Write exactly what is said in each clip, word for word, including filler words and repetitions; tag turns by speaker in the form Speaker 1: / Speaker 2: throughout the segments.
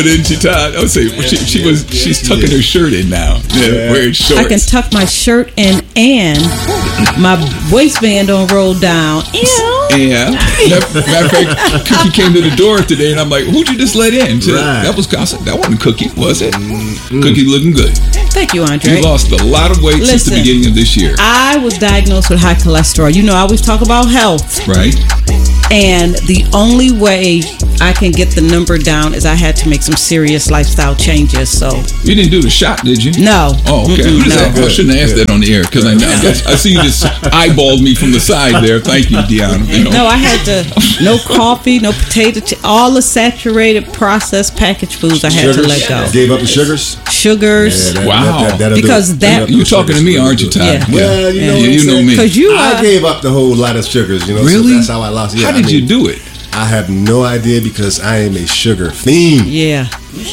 Speaker 1: Didn't she, Todd? I would say she, she was. She's tucking her shirt in now. Yeah, wearing shorts.
Speaker 2: I can tuck my shirt in and my waistband don't roll down. Ew.
Speaker 1: Yeah. Matter of fact, Cookie came to the door today, and I'm like, "Who'd you just let in?" She,
Speaker 3: right.
Speaker 1: That was gossip. That wasn't Cookie, was it? Mm-hmm. Cookie looking good.
Speaker 2: Thank you, Andre.
Speaker 1: You lost a lot of weight
Speaker 2: Listen,
Speaker 1: since the beginning of this year.
Speaker 2: I was diagnosed with high cholesterol. You know, I always talk about health.
Speaker 1: Right.
Speaker 2: And the only way I can get the number down is I had to make some serious lifestyle changes. So
Speaker 1: you didn't do the shot, did you?
Speaker 2: No.
Speaker 1: Oh, okay.
Speaker 2: Mm-mm, no.
Speaker 1: That? I shouldn't have asked
Speaker 3: Good.
Speaker 1: that on the air because I, I, I see you just eyeballed me from the side there. Thank you, Deanna. You know.
Speaker 2: No, I had to. No coffee, no potato chips, all the saturated, processed, packaged foods. I had
Speaker 3: Sugars?
Speaker 2: to let go.
Speaker 3: Gave up the sugars.
Speaker 2: Sugars.
Speaker 3: Yeah, that,
Speaker 1: Wow.
Speaker 3: That, that, that'll
Speaker 2: Because
Speaker 3: do it.
Speaker 2: that-
Speaker 1: You talking to me, aren't you, Todd?
Speaker 2: Yeah.
Speaker 3: Well, you know,
Speaker 1: Yeah,
Speaker 3: what
Speaker 1: you
Speaker 3: I'm
Speaker 1: know
Speaker 3: saying?
Speaker 1: me.
Speaker 2: Because you
Speaker 3: I
Speaker 2: are.
Speaker 3: gave up the whole lot of sugars. You know,
Speaker 1: Really?
Speaker 3: So that's how I lost. Yeah,
Speaker 1: How did
Speaker 3: I mean,
Speaker 1: you do it?
Speaker 3: I have no idea because I am a sugar fiend.
Speaker 2: Yeah.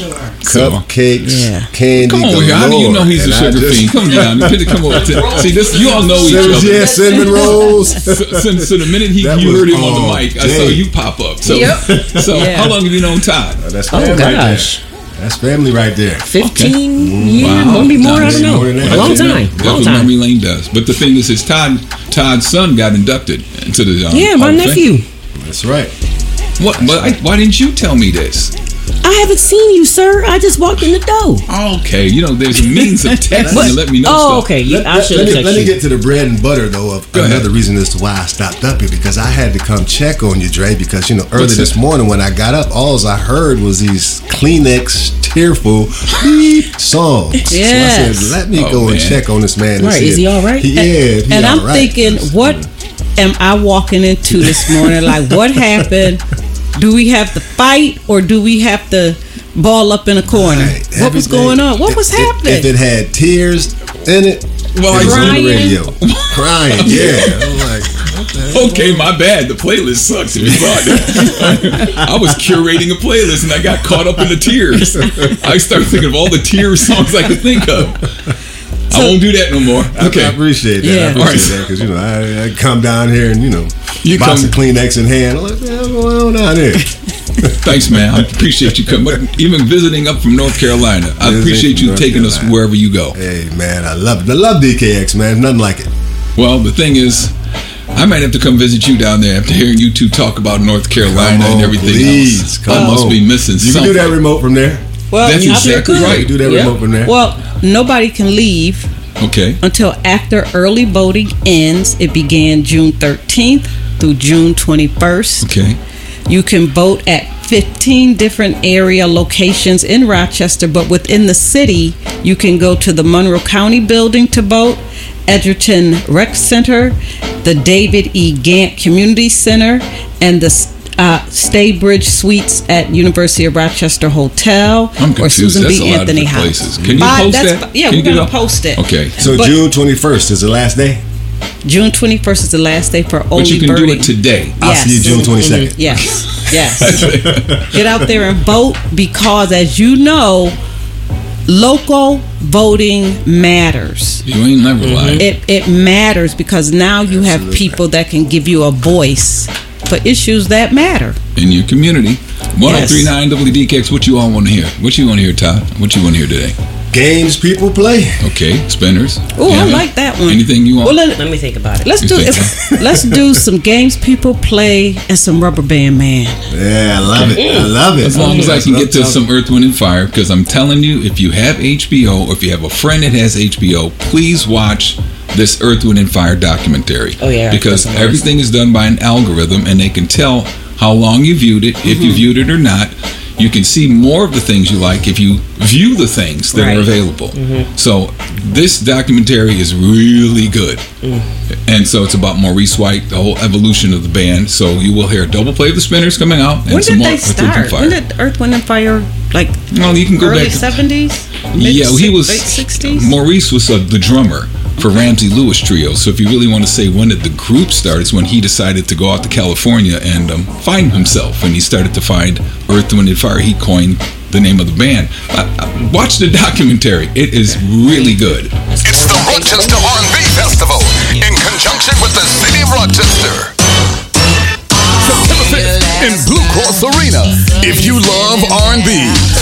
Speaker 3: Cupcakes,
Speaker 2: Yeah.
Speaker 3: candy.
Speaker 1: Come on here. How do you know he's a
Speaker 3: galore. And I
Speaker 1: sugar
Speaker 3: just-
Speaker 1: fiend? Come down. Come over. To, see this. You all know each
Speaker 3: Cinnamon-
Speaker 1: other.
Speaker 3: Yeah, cinnamon rolls.
Speaker 1: So, so, so the minute he,
Speaker 3: That
Speaker 1: you
Speaker 3: was
Speaker 1: heard him on
Speaker 3: all
Speaker 1: the mic, I
Speaker 3: day.
Speaker 1: saw you pop up. So,
Speaker 4: Yep.
Speaker 1: so
Speaker 2: Yeah.
Speaker 1: how long have you known Todd?
Speaker 3: That's
Speaker 4: Oh,
Speaker 3: family right there.
Speaker 4: gosh.
Speaker 3: That's family right there.
Speaker 4: fifteen years,
Speaker 1: Wow.
Speaker 4: maybe more, I don't know.
Speaker 3: More than that.
Speaker 4: A long
Speaker 1: That's what-
Speaker 4: time.
Speaker 1: That's
Speaker 4: Long
Speaker 1: what
Speaker 4: time.
Speaker 1: Memory Lane does. But the thing is, is Todd, Todd's son got inducted into the um,
Speaker 4: Yeah, my
Speaker 1: Hall of Fame.
Speaker 4: nephew.
Speaker 3: That's right.
Speaker 1: What? But I, why didn't you tell me this?
Speaker 4: I haven't seen you, sir. I just walked in the door.
Speaker 1: Okay, you know, there's a means of texting to let me know
Speaker 4: Oh,
Speaker 1: stuff.
Speaker 4: okay. You,
Speaker 3: Let,
Speaker 4: I
Speaker 3: let-
Speaker 4: should
Speaker 3: let
Speaker 4: have
Speaker 3: me, let me
Speaker 4: texted
Speaker 3: get
Speaker 4: you.
Speaker 3: to the bread and butter though of
Speaker 1: Go
Speaker 3: another
Speaker 1: ahead.
Speaker 3: reason as to why I stopped up here because I had to come check on you, Dre, because you know early
Speaker 1: What's
Speaker 3: this
Speaker 1: that?
Speaker 3: morning when I got up, all I heard was these Kleenex tearful beep songs.
Speaker 2: Yes.
Speaker 3: So I said, let me
Speaker 1: Oh,
Speaker 3: go and
Speaker 1: man.
Speaker 3: check on this man. and
Speaker 4: Right,
Speaker 3: see
Speaker 4: is he
Speaker 3: if-
Speaker 4: all right?
Speaker 3: Yeah, he
Speaker 2: And
Speaker 3: all
Speaker 2: I'm
Speaker 3: right.
Speaker 2: thinking, what am I walking into this morning? Like, what happened? Do we have to fight or do we have to ball up in a corner?
Speaker 3: Right,
Speaker 2: What was
Speaker 3: everything.
Speaker 2: going on? What
Speaker 3: If-
Speaker 2: was
Speaker 3: if-
Speaker 2: happening?
Speaker 3: If it had tears in it,
Speaker 1: Well,
Speaker 3: it
Speaker 1: I
Speaker 3: was on
Speaker 2: Crying?
Speaker 3: the radio. Crying, yeah. I'm like, what the hell?
Speaker 1: Okay, my bad. The playlist sucks. If you thought that. I was curating a playlist and I got caught up in the tears. I started thinking of all the tear songs I could think of. I won't do that no more.
Speaker 3: I-
Speaker 1: Okay.
Speaker 3: I appreciate that.
Speaker 2: Yeah.
Speaker 3: I appreciate
Speaker 1: Alright.
Speaker 3: that because you know I, I come down here and you know
Speaker 1: You
Speaker 3: box
Speaker 1: come-
Speaker 3: of Kleenex in hand. I'm like, man, what's going on down here?
Speaker 1: Thanks, man. I appreciate you coming. But even visiting up from North Carolina, I
Speaker 3: Visiting
Speaker 1: appreciate
Speaker 3: from
Speaker 1: you
Speaker 3: North
Speaker 1: taking us
Speaker 3: Carolina.
Speaker 1: wherever you go.
Speaker 3: Hey man, I love it. I love D K X, man. Nothing like it.
Speaker 1: Well, the thing is, I might have to come visit you down there after hearing you two talk about North Carolina
Speaker 3: Come
Speaker 1: and
Speaker 3: on,
Speaker 1: everything
Speaker 3: please,
Speaker 1: else.
Speaker 3: come
Speaker 1: I must
Speaker 3: on.
Speaker 1: be missing
Speaker 3: You
Speaker 1: something.
Speaker 3: can do that remote from there.
Speaker 2: well,
Speaker 1: That's
Speaker 2: you-
Speaker 1: exactly
Speaker 4: could.
Speaker 1: right.
Speaker 3: You do that
Speaker 4: Yeah.
Speaker 3: remote from there.
Speaker 2: well, nobody can leave
Speaker 1: Okay.
Speaker 2: until after early voting ends. It began June thirteenth through June twenty-first.
Speaker 1: Okay.
Speaker 2: You can vote at fifteen different area locations in Rochester, but within the city, you can go to the Monroe County Building to vote, Edgerton Rec Center, the David E. Gant Community Center, and the uh, Staybridge Suites at University of Rochester Hotel
Speaker 1: I'm
Speaker 2: or
Speaker 1: confused.
Speaker 2: Susan
Speaker 1: That's
Speaker 2: B.
Speaker 1: a lot
Speaker 2: Anthony
Speaker 1: of
Speaker 2: House.
Speaker 1: places. Can you
Speaker 2: Uh,
Speaker 1: post
Speaker 2: that's-
Speaker 1: that?
Speaker 2: Yeah,
Speaker 1: Can you
Speaker 2: we're
Speaker 1: get
Speaker 2: going
Speaker 1: up?
Speaker 2: to post it.
Speaker 1: Okay.
Speaker 3: So
Speaker 2: But-
Speaker 3: June twenty-first is the last day.
Speaker 2: June twenty-first is the last day for early
Speaker 1: But you can
Speaker 2: voting.
Speaker 1: do it today.
Speaker 3: I'll see you June twenty-second.
Speaker 2: Yes, yes. Get out there and vote because, as you know, local voting matters.
Speaker 1: You ain't never lied.
Speaker 2: It it matters because now you have people that can give you a voice for issues that matter.
Speaker 1: In your community. one oh three point nine
Speaker 2: Yes.
Speaker 1: W D K X, what you all want to hear? What you want to hear, Todd? What you want to hear today?
Speaker 3: Games people play.
Speaker 1: Okay, spinners.
Speaker 2: Oh, I
Speaker 1: Yeah.
Speaker 2: like that one.
Speaker 1: Anything you want?
Speaker 2: Well, let,
Speaker 4: Let me think about it.
Speaker 2: let's
Speaker 1: You
Speaker 2: do
Speaker 1: think
Speaker 2: if, let's do some games people play and some Rubber Band Man.
Speaker 3: Yeah, I love it. I love it.
Speaker 1: As long as I can get to
Speaker 3: Love-
Speaker 1: some Earth, Wind, and Fire, because I'm telling you, if you have H B O or if you have a friend that has H B O, please watch this Earth, Wind, and Fire documentary.
Speaker 4: Oh, yeah,
Speaker 1: Because
Speaker 4: that's amazing.
Speaker 1: everything is done by an algorithm, and they can tell how long you viewed it, if
Speaker 4: Mm-hmm.
Speaker 1: you viewed it or not. You can see more of the things you like if you view the things that
Speaker 4: Right.
Speaker 1: are available.
Speaker 4: Mm-hmm.
Speaker 1: So this documentary is really good.
Speaker 4: Mm.
Speaker 1: And so it's about Maurice White, the whole evolution of the band. So you will hear a double play of the Spinners coming out and
Speaker 2: When
Speaker 1: some
Speaker 2: did
Speaker 1: more
Speaker 2: they
Speaker 1: Earth, Wind, and
Speaker 2: start?
Speaker 1: Fire.
Speaker 2: When did Earth, Wind, and Fire, like
Speaker 1: Well, you can go
Speaker 2: early
Speaker 1: back. to-
Speaker 2: seventies?
Speaker 1: yeah, he was.
Speaker 2: late sixties.
Speaker 1: Maurice was uh, the drummer for Ramsey Lewis Trio. So if you really want to say when did the group start, it's when he decided to go out to California and um, find himself, and he started to find Earth, Wind, and Fire. He coined the name of the band. Uh, uh, watch the documentary; it is really good.
Speaker 5: It's the Rochester R and B Festival in conjunction with the City of Rochester. September fifth in Blue Cross Arena. If you love R and B,